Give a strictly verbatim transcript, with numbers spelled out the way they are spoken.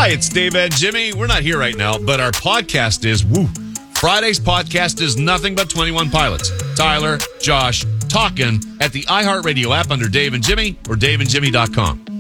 Hi, it's Dave and Jimmy. We're not here right now, but our podcast is, woo, Friday's podcast is nothing but twenty-one Pilots. Tyler, Josh, talking at the iHeartRadio app under Dave and Jimmy or dave and jimmy dot com.